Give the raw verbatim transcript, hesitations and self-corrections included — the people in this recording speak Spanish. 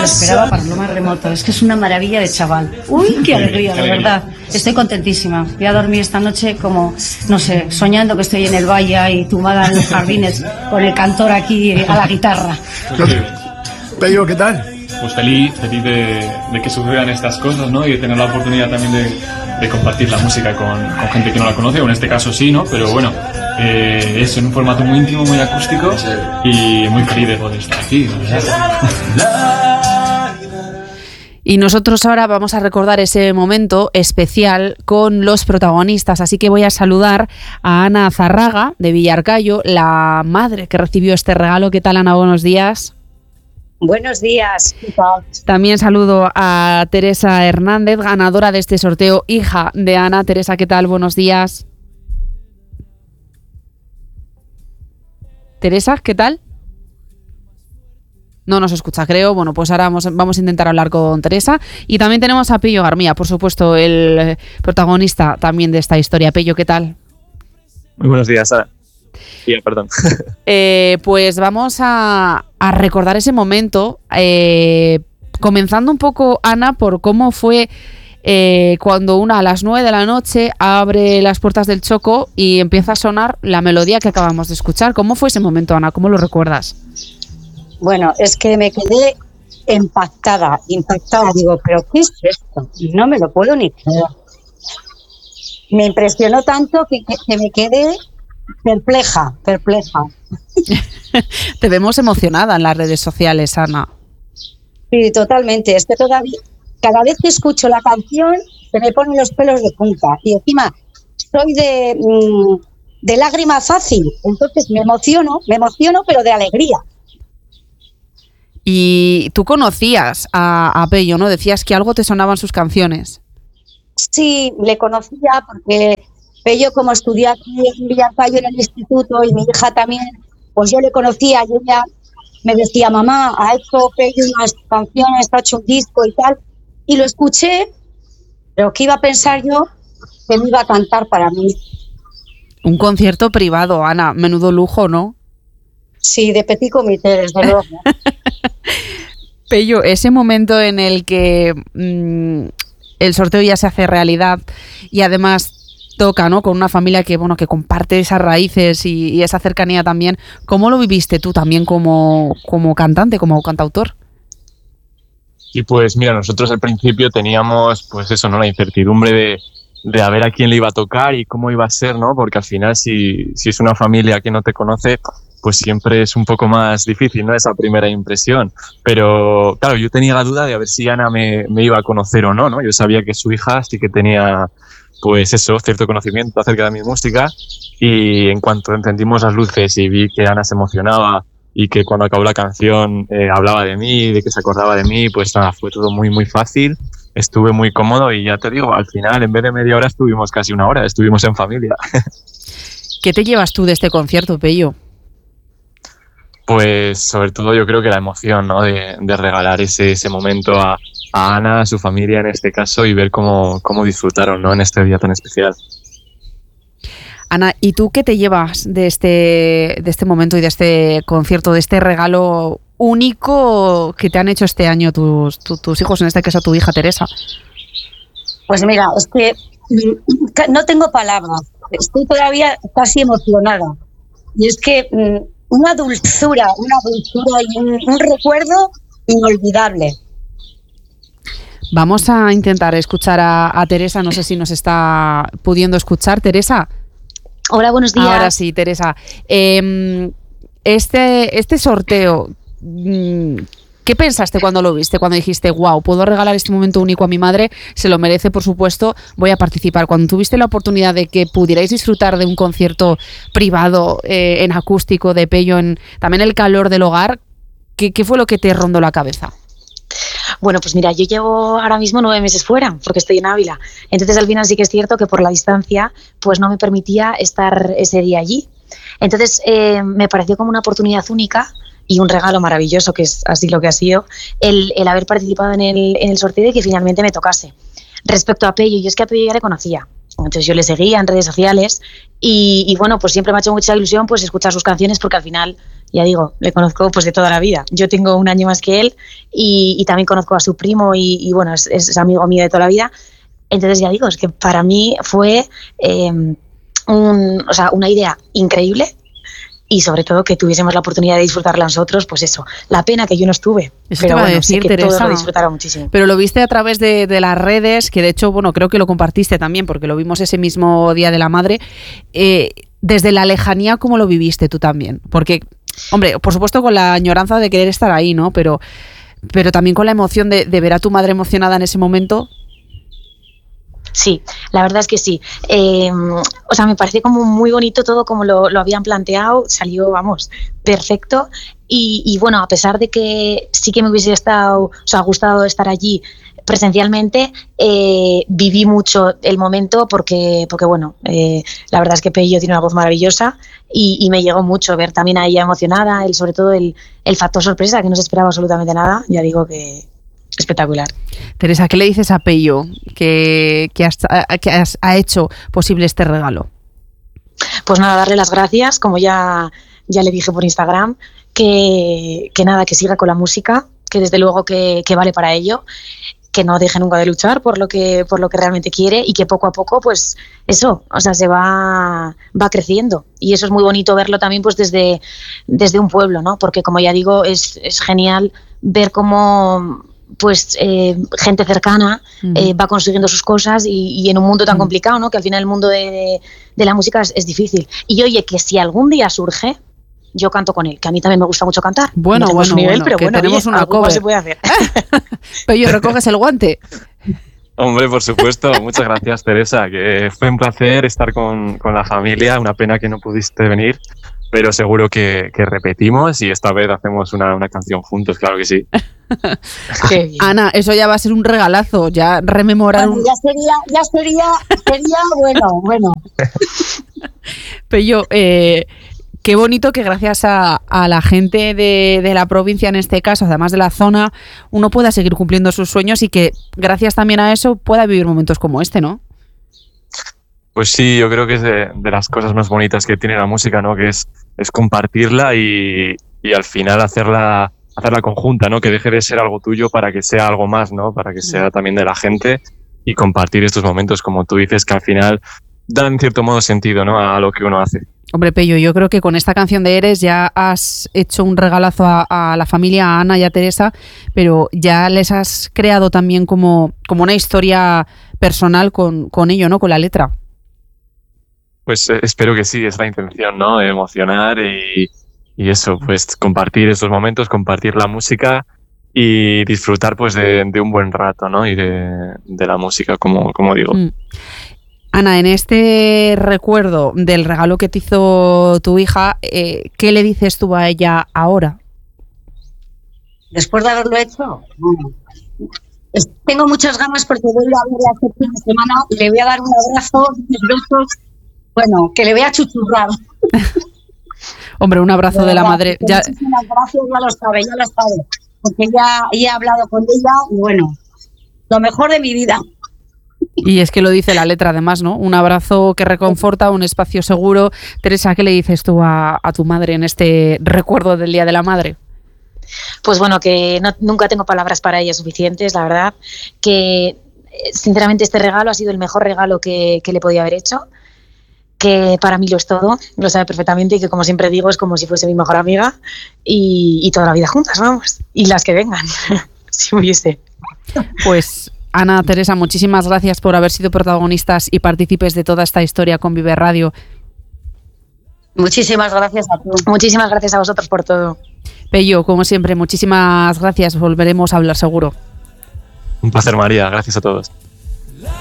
lo esperaba para lo más remoto. Es que es una maravilla de chaval. Uy, qué alegría, de verdad. Estoy contentísima. Voy a dormir esta noche como, no sé, soñando que estoy en el valle y tumbada en los jardines con el cantor aquí a la guitarra. Pello, ¿qué tal? Pues feliz, feliz de, de que sucedan estas cosas, ¿no? Y de tener la oportunidad también de, de compartir la música con, con gente que no la conoce, o en este caso sí, ¿no? Pero bueno, eh, es en un formato muy íntimo, muy acústico, y muy feliz de poder estar aquí, ¿verdad? Y nosotros ahora vamos a recordar ese momento especial con los protagonistas, así que voy a saludar a Ana Zarraga, de Villarcayo, la madre que recibió este regalo. ¿Qué tal, Ana? Buenos días. Buenos días. ¿Qué tal? También saludo a Teresa Hernández, ganadora de este sorteo, hija de Ana. Teresa, ¿qué tal? Buenos días. Teresa, ¿qué tal? No nos escucha, creo. Bueno, pues ahora vamos, vamos a intentar hablar con Teresa. Y también tenemos a Pello Garmía, por supuesto, el protagonista también de esta historia. Pello, ¿qué tal? Muy buenos días, Ana. Sí, perdón. Eh, pues vamos a, a recordar ese momento, eh, comenzando un poco, Ana, por cómo fue eh, cuando una a las nueve de la noche abre las puertas del Choco y empieza a sonar la melodía que acabamos de escuchar. ¿Cómo fue ese momento, Ana? ¿Cómo lo recuerdas? Bueno, es que me quedé impactada, impactada. Digo, ¿pero qué es esto? No me lo puedo ni creer. Me impresionó tanto que, que, que me quedé perpleja, perpleja. Te vemos emocionada en las redes sociales, Ana. Sí, totalmente. Es que todavía, cada vez que escucho la canción, se me ponen los pelos de punta. Y encima, soy de, de lágrima fácil. Entonces me emociono, me emociono, pero de alegría. Y tú conocías a, a Pello, ¿no? Decías que algo te sonaban sus canciones. Sí, le conocía porque Pello, como estudié aquí en Villarcayo en el instituto y mi hija también, pues yo le conocía y ella me decía, mamá, ha hecho Pello unas canciones, ha hecho un disco y tal, y lo escuché, pero ¿qué iba a pensar yo que me iba a cantar para mí? Un concierto privado, Ana, menudo lujo, ¿no? Sí, de petit comité, desde luego. Pello, ese momento en el que mmm, el sorteo ya se hace realidad y además toca, ¿no?, con una familia que, bueno, que comparte esas raíces y, y esa cercanía también. ¿Cómo lo viviste tú también como, como cantante, como cantautor? Y pues mira, nosotros al principio teníamos pues eso, ¿no?, la incertidumbre de, de a ver a quién le iba a tocar y cómo iba a ser, ¿no? Porque al final si, si es una familia que no te conoce, pues siempre es un poco más difícil, ¿no?, esa primera impresión. Pero claro, yo tenía la duda de a ver si Ana me, me iba a conocer o no, ¿no? Yo sabía que su hija sí que tenía, pues eso, cierto conocimiento acerca de mi música, y en cuanto encendimos las luces y vi que Ana se emocionaba y que cuando acabó la canción eh, hablaba de mí, de que se acordaba de mí, pues nada, fue todo muy muy fácil, estuve muy cómodo y ya te digo, al final en vez de media hora estuvimos casi una hora, estuvimos en familia. ¿Qué te llevas tú de este concierto, Pello? Pues sobre todo yo creo que la emoción, ¿no?, de, de regalar ese, ese momento a, a Ana, a su familia en este caso, y ver cómo, cómo disfrutaron, ¿no?, en este día tan especial. Ana, ¿y tú qué te llevas de este, de este momento y de este concierto, de este regalo único que te han hecho este año tus, tu, tus hijos, en este caso tu hija Teresa? Pues mira, es que no tengo palabras, estoy todavía casi emocionada. Y es que una dulzura, una dulzura y un, un recuerdo inolvidable. Vamos a intentar escuchar a, a Teresa, no sé si nos está pudiendo escuchar. Teresa. Hola, buenos días. Ahora sí, Teresa. Eh, este, este sorteo, ¿qué pensaste cuando lo viste? Cuando dijiste, wow, puedo regalar este momento único a mi madre, se lo merece, por supuesto, voy a participar. Cuando tuviste la oportunidad de que pudierais disfrutar de un concierto privado eh, en acústico de Pello, en también el calor del hogar, ¿qué, qué fue lo que te rondó la cabeza? Bueno, pues mira, yo llevo ahora mismo nueve meses fuera, porque estoy en Ávila. Entonces, al final sí que es cierto que por la distancia, pues no me permitía estar ese día allí. Entonces, eh, me pareció como una oportunidad única y un regalo maravilloso, que es así lo que ha sido, el, el haber participado en el, en el sorteo y que finalmente me tocase. Respecto a Pello, yo es que a Pello ya le conocía. Entonces yo le seguía en redes sociales y, y bueno, pues siempre me ha hecho mucha ilusión pues escuchar sus canciones, porque al final ya digo, le conozco pues de toda la vida. Yo tengo un año más que él y, y también conozco a su primo y, y bueno, es, es amigo mío de toda la vida. Entonces ya digo, es que para mí fue eh, un, o sea, una idea increíble y sobre todo que tuviésemos la oportunidad de disfrutarla nosotros, pues eso, la pena que yo no estuve, eso pero te iba bueno, a decir, sé que Teresa, todos lo disfrutaron muchísimo. Pero lo viste a través de, de las redes, que de hecho, bueno, creo que lo compartiste también, porque lo vimos ese mismo Día de la Madre. Eh, desde la lejanía, ¿cómo lo viviste tú también? Porque, hombre, por supuesto con la añoranza de querer estar ahí, ¿no? Pero, pero también con la emoción de, de ver a tu madre emocionada en ese momento. Sí, la verdad es que sí. Eh, o sea, me pareció como muy bonito todo como lo, lo habían planteado, salió, vamos, perfecto. Y, y bueno, a pesar de que sí que me hubiese estado, o sea, gustado estar allí presencialmente, eh, viví mucho el momento porque, porque bueno, eh, la verdad es que Pello tiene una voz maravillosa y, y me llegó mucho ver también a ella emocionada, el, sobre todo el, el factor sorpresa, que no se esperaba absolutamente nada, ya digo que espectacular. Teresa, ¿qué le dices a Pello que, que, has, que has, ha hecho posible este regalo? Pues nada, darle las gracias, como ya, ya le dije por Instagram, que, que nada, que siga con la música, que desde luego que, que vale para ello, que no deje nunca de luchar por lo que, por lo que realmente quiere y que poco a poco, pues eso, o sea, se va, va creciendo. Y eso es muy bonito verlo también pues desde, desde un pueblo, ¿no? Porque como ya digo, es, es genial ver cómo pues eh, gente cercana uh-huh. eh, va consiguiendo sus cosas y, y en un mundo tan uh-huh. complicado, ¿no? Que al final el mundo de, de, de la música es, es difícil. Y oye, que si algún día surge, yo canto con él, que a mí también me gusta mucho cantar. Bueno, no bueno, nivel, bueno, pero que bueno, tenemos oye, una cover. se puede hacer. Pero yo recoges el guante. Hombre, por supuesto. Muchas gracias, Teresa, que fue un placer estar con, con la familia. Una pena que no pudiste venir, pero seguro que, que repetimos y esta vez hacemos una, una canción juntos, claro que sí. Qué bien. Ana, eso ya va a ser un regalazo, ya rememorar Bueno, un... ya sería, ya sería, sería bueno, bueno. Pero yo, eh, qué bonito que gracias a, a la gente de, de la provincia, en este caso, además de la zona, uno pueda seguir cumpliendo sus sueños y que gracias también a eso pueda vivir momentos como este, ¿no? Pues sí, yo creo que es de, de las cosas más bonitas que tiene la música, ¿no? Que es, es compartirla y, y al final hacerla, hacerla conjunta, ¿no? Que deje de ser algo tuyo para que sea algo más, ¿no? Para que sea también de la gente y compartir estos momentos, como tú dices, que al final dan en cierto modo sentido, ¿no? A lo que uno hace. Hombre, Pello, yo creo que con esta canción de Eres ya has hecho un regalazo a, a la familia, a Ana y a Teresa, pero ya les has creado también como, como una historia personal con, con ello, ¿no? Con la letra. Pues eh, espero que sí, es la intención, ¿no? Emocionar y, y eso, pues compartir esos momentos, compartir la música y disfrutar pues de, de un buen rato, ¿no? Y de, de la música, como, como digo. Mm. Ana, en este recuerdo del regalo que te hizo tu hija, eh, ¿qué le dices tú a ella ahora? Después de haberlo hecho, bueno, es, tengo muchas ganas porque voy a verla este fin de semana y le voy a dar un abrazo, unos besos, bueno, que le voy a chuchurrar. Hombre, un abrazo de, de la madre. Ya... Muchísimas gracias, ya lo sabe, ya lo sabe, porque ya, ya he hablado con ella y bueno, lo mejor de mi vida. Y es que lo dice la letra además, ¿no? Un abrazo que reconforta, un espacio seguro. Teresa, ¿qué le dices tú a, a tu madre en este recuerdo del Día de la Madre? Pues bueno, que no, nunca tengo palabras para ella suficientes, la verdad. Que sinceramente este regalo ha sido el mejor regalo que, que le podía haber hecho. Que para mí lo es todo, lo sabe perfectamente y que como siempre digo es como si fuese mi mejor amiga y, y toda la vida juntas, vamos. Y las que vengan, si hubiese. Pues... Ana, Teresa, muchísimas gracias por haber sido protagonistas y partícipes de toda esta historia con Vive Radio. Muchísimas gracias a ti. Muchísimas gracias a vosotros por todo. Pello, como siempre, muchísimas gracias. Volveremos a hablar seguro. Un placer, María. Gracias a todos.